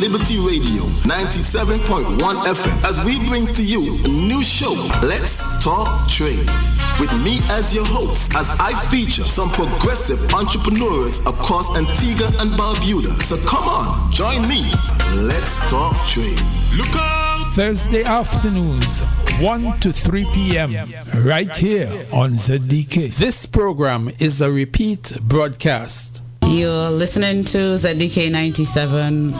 Liberty Radio 97.1 FM as we bring to you a new show, Let's Talk Trade. With me as your host, as I feature some progressive entrepreneurs across Antigua and Barbuda. So come on, join me. Let's talk trade. Look out! Thursday afternoons, 1 to 3 p.m. right here on ZDK. This program is a repeat broadcast. You're listening to ZDK 97.1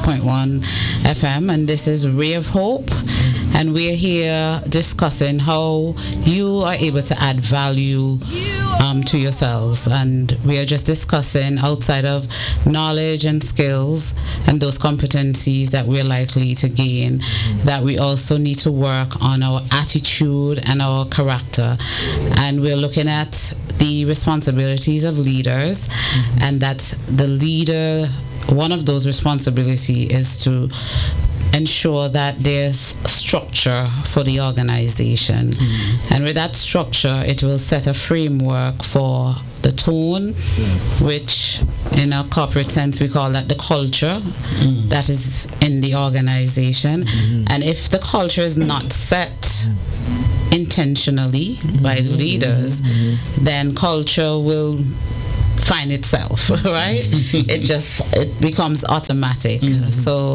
FM, and this is Ray of Hope. And we're here discussing how you are able to add value to yourselves. And we are just discussing outside of knowledge and skills and those competencies that we're likely to gain, that we also need to work on our attitude and our character. And we're looking at the responsibilities of leaders, and that the leader, one of those responsibilities is to ensure that there's structure for the organization. And with that structure, it will set a framework for the tone, which in a corporate sense we call that the culture that is in the organization. And if the culture is not set intentionally by the leaders, then culture will find itself, right? It becomes automatic. So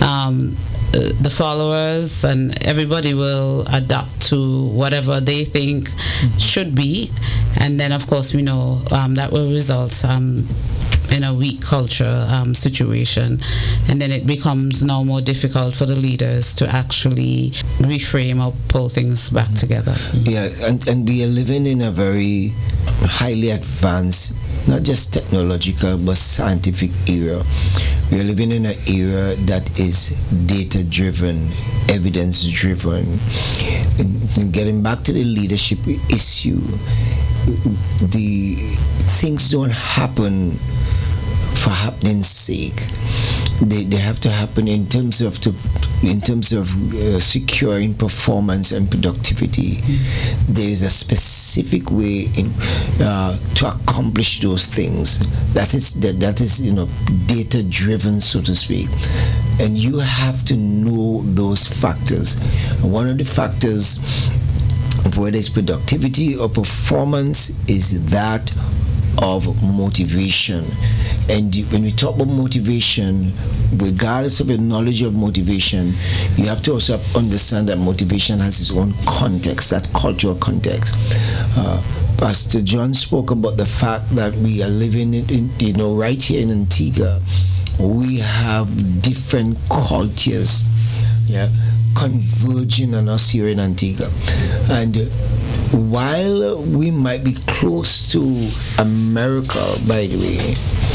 the followers and everybody will adapt to whatever they think should be, and then of course we know that will result in a weak culture situation, and then it becomes now more difficult for the leaders to actually reframe or pull things back together. Yeah, and we are living in a very highly advanced, not just technological but scientific era. We are living in an era that is data-driven, evidence-driven. And getting back to the leadership issue, the things don't happen for happening's sake. They have to happen in terms of securing performance and productivity. There is a specific way to accomplish those things. That is data driven, so to speak. And you have to know those factors. And one of the factors of whether it's productivity or performance is that of motivation. And when we talk about motivation, regardless of your knowledge of motivation, you have to also understand that motivation has its own context, that cultural context. Pastor John spoke about the fact that we are living in right here in Antigua. We have different cultures, converging on us here in Antigua. And while we might be close to America, by the way,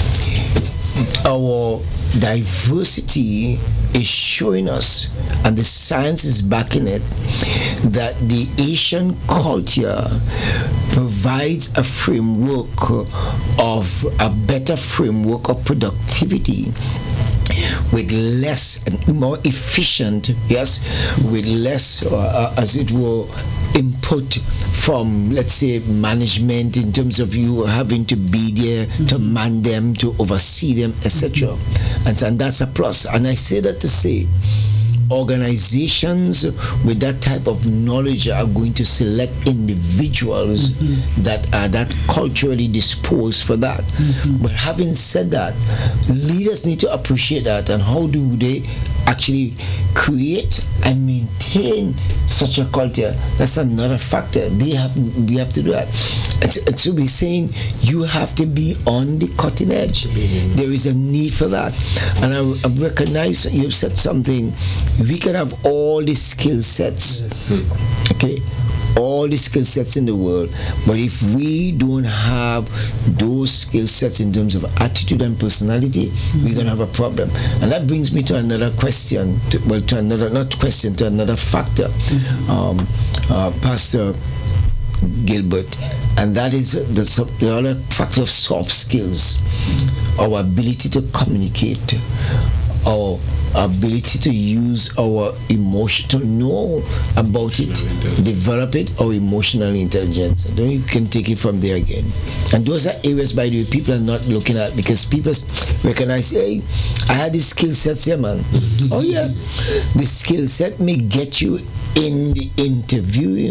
our diversity is showing us, and the science is backing it, that the Asian culture provides a framework of a better framework of productivity, with less and more efficient, with less, as it were, input from, let's say, management in terms of you having to be there to man them, to oversee them, etc. And that's a plus. And I say that to say, organizations with that type of knowledge are going to select individuals that are that culturally disposed for that. But having said that, leaders need to appreciate that, and how do they actually create and maintain such a culture? That's another factor. We have to do that. And so we're saying you have to be on the cutting edge. There is a need for that. And I recognize you've said something. We can have all the skill sets, okay, all the skill sets in the world, but if we don't have those skill sets in terms of attitude and personality, we're going to have a problem. And that brings me to another question, to another factor, Pastor Gilbert, and that is the other factor of soft skills, our ability to communicate, our ability to use our emotion, to know about it, develop it, our emotional intelligence. Then you can take it from there again. And those are areas, by the way, people are not looking at, because people recognize, hey, I had these skill sets here, man. Oh yeah, the skill set may get you in the interview.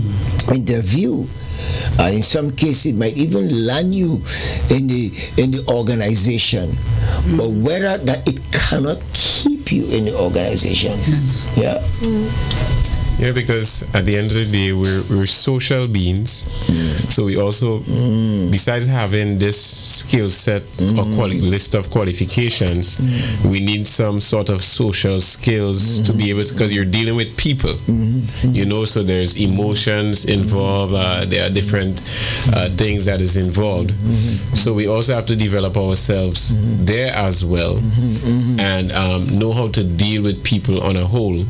In some cases, it might even land you in the organization, but whether that it cannot keep you in the organization. Yes. Yeah. Yeah, because at the end of the day, we're social beings. So we also, besides having this skill set or list of qualifications, we need some sort of social skills to be able to, because you're dealing with people, you know, so there's emotions involved, there are different things that is involved. So we also have to develop ourselves there as well, and know how to deal with people on a whole.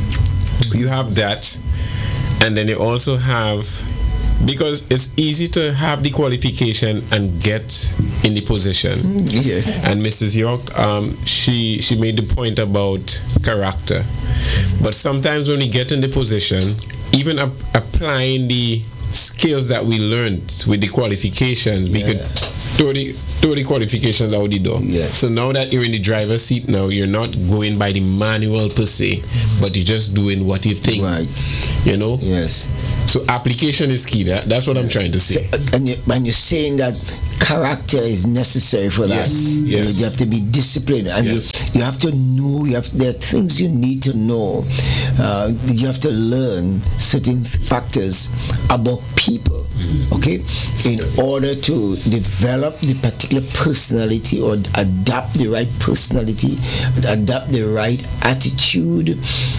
You have that, and then you also have, because it's easy to have the qualification and get in the position. Yes. And Mrs. York, she made the point about character, but sometimes when we get in the position, even applying the skills that we learned with the qualifications, we could throw the qualifications out the door. Yes. So now that you're in the driver's seat, now you're not going by the manual per se, but you're just doing what you think. Right. You know? Yes. So application is key. That's what I'm trying to say. So, and you're saying that character is necessary for that. Yes. You have to be disciplined, and you have to know. There are things you need to know. You have to learn certain factors about people. Okay, in order to develop the particular personality or adapt the right personality, adapt the right attitude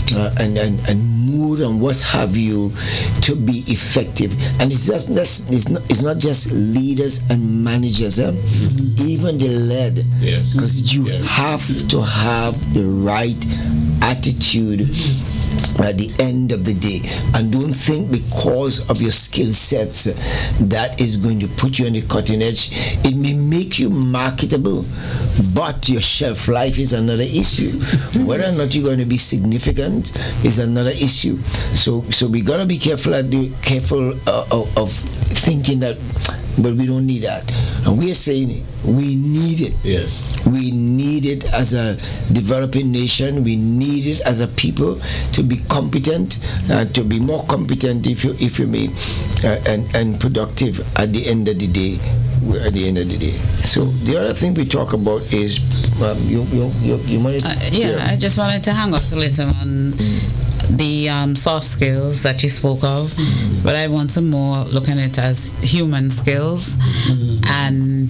and mood and what have you to be effective. And it's not just leaders and managers, even the led. Yes. Because you have to have the right attitude at the end of the day, and don't think because of your skill sets that is going to put you on the cutting edge. It may make you marketable, but your shelf life is another issue. Whether or not you're going to be significant is another issue. So we gotta be careful of thinking that, but we don't need that. And we're saying we need it. Yes. We need it as a developing nation. We need it as a people to be competent, to be more competent, if you may, and productive at the end of the day. So the other thing we talk about is you wanted. I just wanted to hang out a little on the soft skills that you spoke of, but I want some more looking at it as human skills and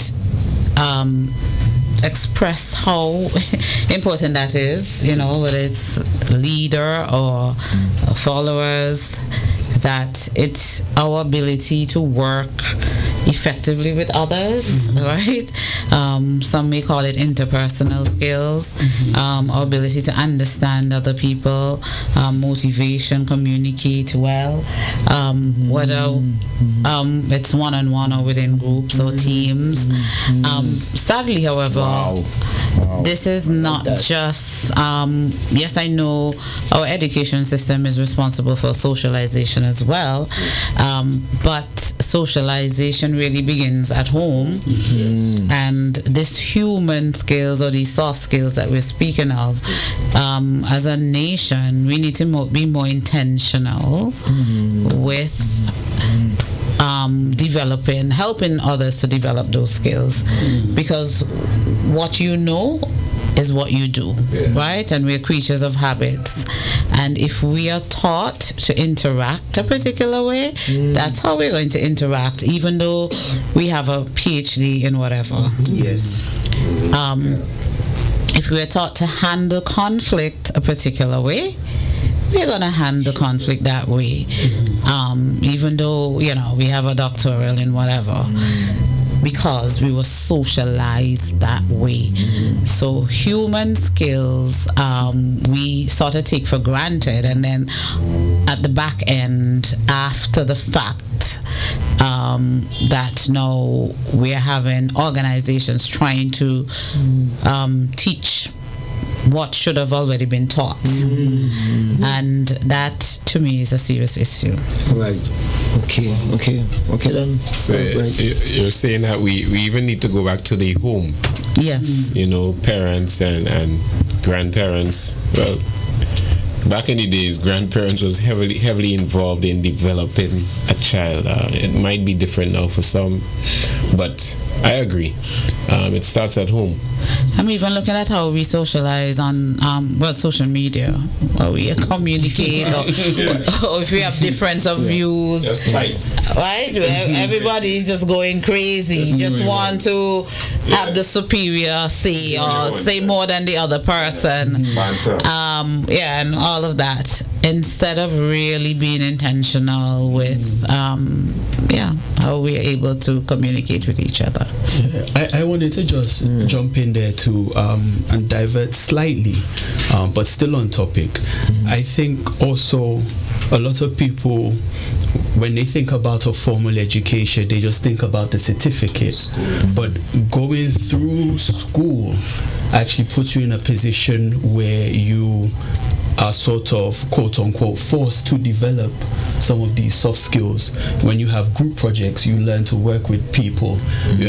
express how important that is, whether it's leader or followers, that it's our ability to work effectively with others, right? Some may call it interpersonal skills, our ability to understand other people, motivation, communicate well, whether it's one-on-one or within groups or teams. Sadly, however, this is not just, yes, I know our education system is responsible for socialization as well, but socialization really begins at home, and this human skills or these soft skills that we're speaking of, as a nation, we need to be more intentional with helping others to develop those skills, because what you know is what you do, right? And we're creatures of habits, and if we are taught to interact a particular way, that's how we're going to interact, even though we have a PhD in whatever. Yes. If we're taught to handle conflict a particular way, we're going to handle conflict that way, even though we have a doctoral in whatever, because we were socialized that way. So human skills we sort of take for granted, and then at the back end, after the fact, that now we're having organizations trying to teach what should have already been taught. And that to me is a serious issue. Right. Okay then. So you're saying that we even need to go back to the home. Yes. Parents and grandparents. Well, back in the days, grandparents was heavily involved in developing a child. It might be different now for some, but I agree. It starts at home. I'm even looking at how we socialize on social media, or we communicate, or if we have difference of views. That's tight. Right? Everybody is just going crazy. Just want to have the superior say or say more than the other person. And all of that, instead of really being intentional with how we are able to communicate with each other. I wanted to just jump in there too and divert slightly, but still on topic. I think also a lot of people, when they think about a formal education, they just think about the certificate. But going through school actually puts you in a position where you are sort of quote unquote forced to develop some of these soft skills. When you have group projects, you learn to work with people.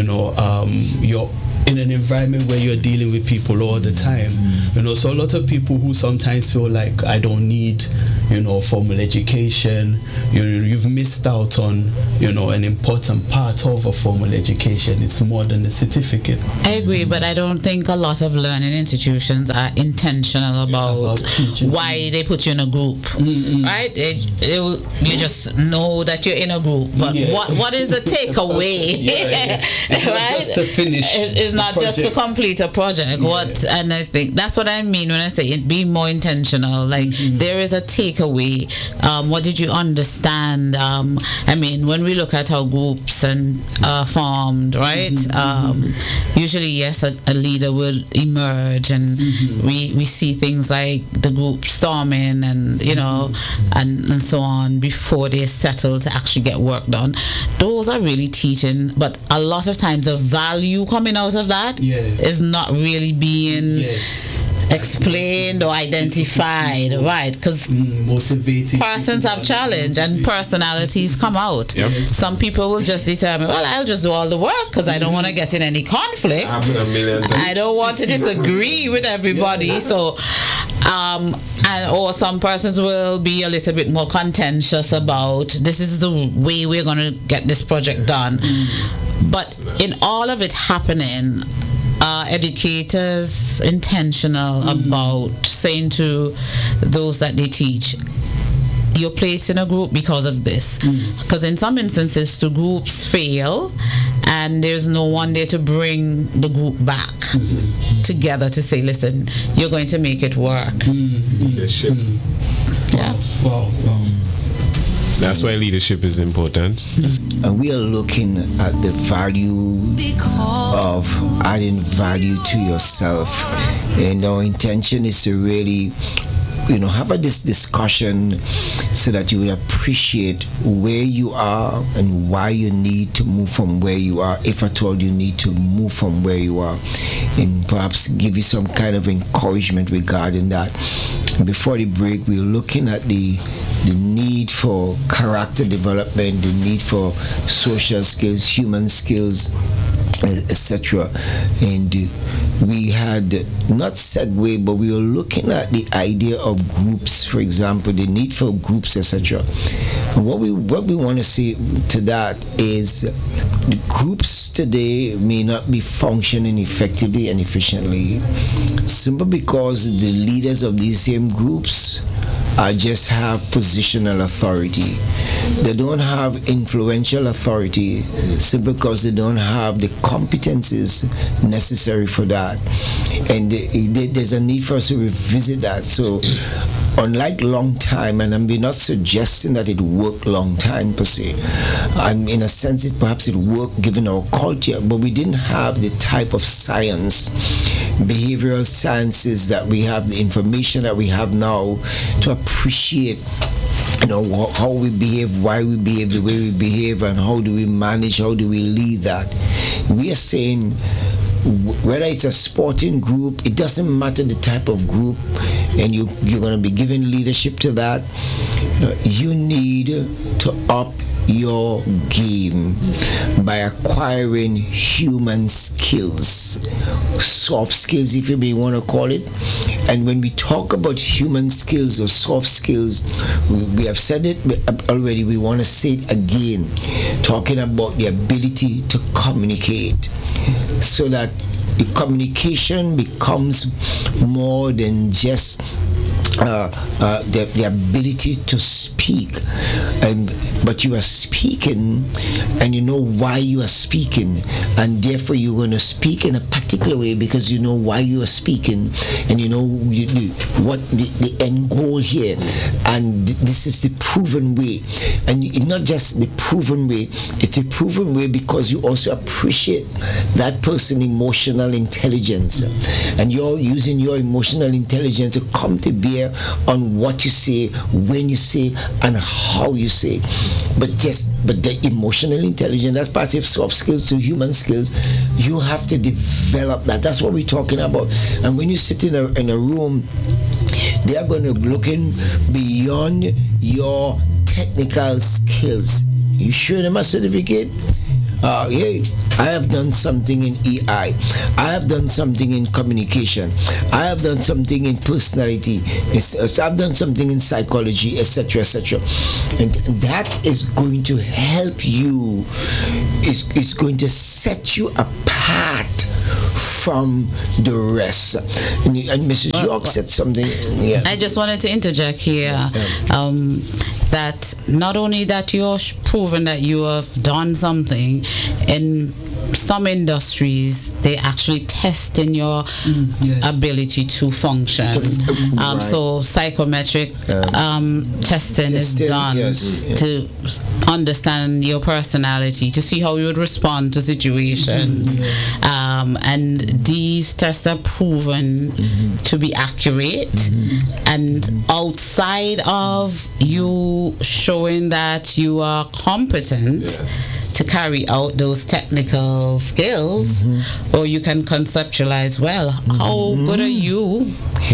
You're in an environment where you're dealing with people all the time. So a lot of people who sometimes feel like I don't need formal education, you've missed out on an important part of a formal education. It's more than a certificate. I agree, but I don't think a lot of learning institutions are intentional about why they put you in a group, right? You just know that you're in a group, but what is the takeaway? Right? Just to finish. It's not just to complete a project. And I think that's what I mean when I say it, be more intentional. Like there is a takeaway. What did you understand? When we look at how groups are formed, right? Usually, yes, a leader will emerge, and we see things like the group storming and and so on before they settle to actually get work done. Those are really teaching, but a lot of times the value coming out of that is not really being explained or identified, right? Because persons have challenge and personalities come out. Some people will just determine, well, I'll just do all the work because I don't want to get in any conflict. I don't want to disagree with everybody. So or some persons will be a little bit more contentious about this is the way we're going to get this project done. But in all of it happening, educators intentional about saying to those that they teach, you're placed in a group because of this. Because in some instances, the groups fail and there's no one there to bring the group back together to say, listen, you're going to make it work. Wow. That's why leadership is important. And we are looking at the value of adding value to yourself. And our intention is to really have this discussion so that you will appreciate where you are and why you need to move from where you are, if at all you need to move from where you are, and perhaps give you some kind of encouragement regarding that. Before the break, we're looking at the need for character development, the need for social skills, human skills, etc. And we had not segue, but we were looking at the idea of groups, for example, the need for groups, etc. What we want to say to that is the groups today may not be functioning effectively and efficiently simply because the leaders of these same groups just have positional authority. They don't have influential authority simply because they don't have the competencies necessary for that. And there's a need for us to revisit that. So unlike long time, and we're not suggesting that it worked long time per se, and in a sense perhaps it worked given our culture, but we didn't have the type of science, behavioral sciences that we have, the information that we have now to appreciate how we behave, why we behave the way we behave, and how do we manage, how do we lead that. We are saying whether it's a sporting group, it doesn't matter the type of group, and you're going to be giving leadership to that. You need to up your game by acquiring human skills, soft skills, if you may want to call it. And when we talk about human skills or soft skills, we have said it already, we want to say it again, talking about the ability to communicate, so that the communication becomes more than just the ability to speak, but you are speaking and you know why you are speaking, and therefore you're going to speak in a particular way because you know why you are speaking, and you know what the end goal here, and this is the proven way. And not just the proven way, it's a proven way because you also appreciate that person's emotional intelligence, and you're using your emotional intelligence to come to bear on what you say, when you say, and how you say. But the emotional intelligence, that's part of soft skills to human skills. You have to develop that. That's what we're talking about. And when you sit in a room, they are going to be looking beyond your technical skills. You show them a certificate. Hey, I have done something in EI. I have done something in communication. I have done something in personality. I've done something in psychology, etc., etc. And that is going to help you. It's going to set you apart from the rest. And Mrs. York said something. Yeah. I just wanted to interject here. That not only that you're proven that you have done something, in some industries they actually test in your ability to function. Right. So psychometric testing is done to understand your personality, to see how you would respond to situations. And these tests are proven to be accurate, and outside of you showing that you are competent to carry out those technical skills, or you can conceptualize, well, how good are you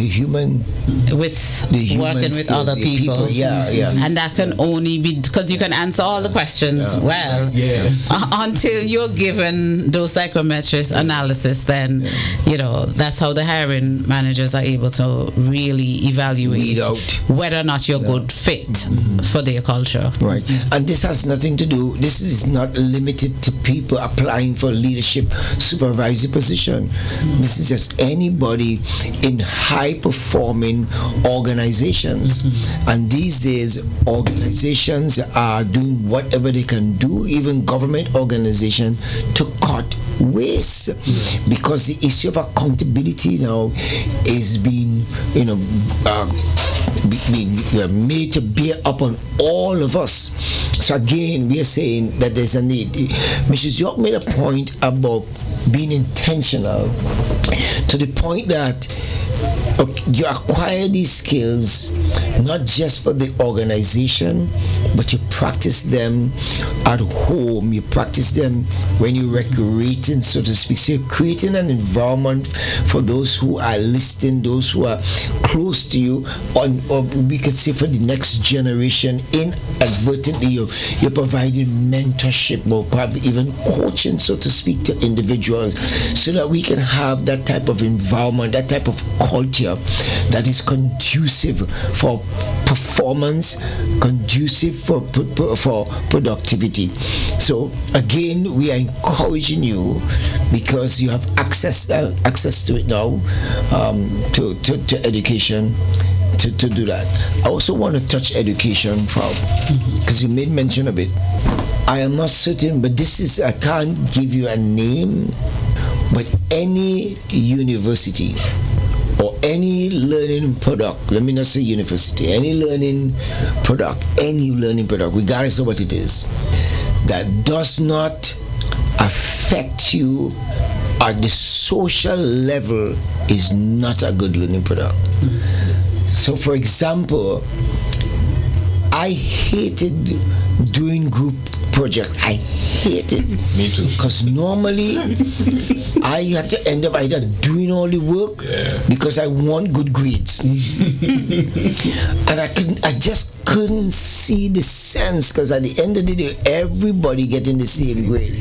with working with other people? And that can only be because you can answer all the questions until you're given those psychometric analysis. Then that's how the hiring managers are able to really evaluate whether or not you're a good fit for their culture. Right. And this has nothing to do, this is not limited to people applying for leadership supervisory position. This is just anybody in high performing organizations. And these days organizations are doing whatever they can do, even government organizations, to cut waste, because the issue of accountability now is being made to bear upon all of us. So again, we are saying that there's a need. Mrs. York made a point about being intentional, to the point that you acquire these skills not just for the organization, but you practice them at home. You practice them when you're recreating, so to speak. So you're creating an environment for those who are listening, those who are close to you, or we could say for the next generation. Inadvertently, you're providing mentorship or probably even coaching, so to speak, to individuals, so that we can have that type of environment, that type of culture that is conducive for performance, conducive for productivity. So again, we are encouraging you, because you have access to it now, to education, to do that. I also want to touch education, because you made mention of it. I am not certain, but I can't give you a name, but any university or any learning product, let me not say university, any learning product, regardless of what it is, that does not affect you at the social level is not a good learning product. So for example, I hated doing group project. I hate it. Me too. Because normally I had to end up either doing all the work because I want good grades. And I just couldn't see the sense, because at the end of the day everybody getting the same grade.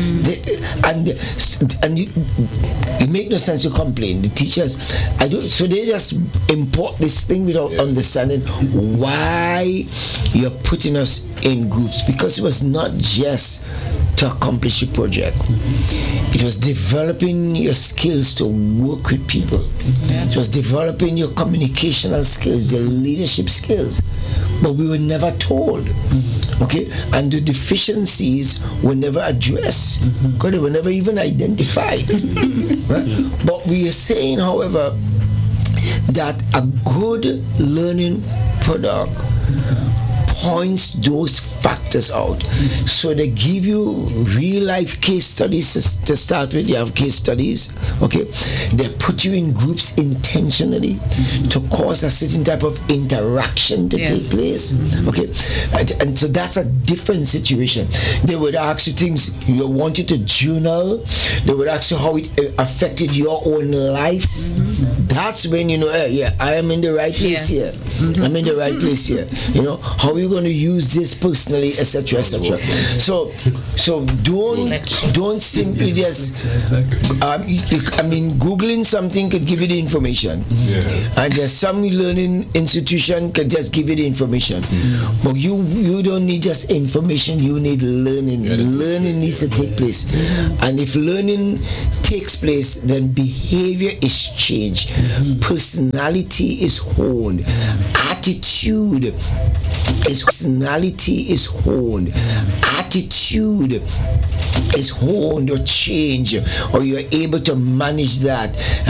It makes no sense to complain. The teachers, so they just import this thing without understanding why you're putting us in groups, because it was not just to accomplish a project. It was developing your skills to work with people. It was developing your communicational skills, your leadership skills. But we were never told, okay? And the deficiencies were never addressed, because they were never even identified. Right? But we are saying, however, that a good learning product points those factors out. So they give you real life case studies to start with. You have case studies, okay? They put you in groups intentionally to cause a certain type of interaction to take place, okay? And so that's a different situation. They would ask you things, you want you to journal. They would ask you how it affected your own life. That's when you know, I am in the right place here. I'm in the right place here. You know, how are you going to use this personally, etc., etc. So don't simply just. Googling something could give you the information, and there's some learning institution could just give you the information. But you don't need just information. You need learning. Learning needs to take place, and if learning takes place, then behavior is changed. Personality is honed. Attitude is honed. Attitude is honed or changed, or you're able to manage that.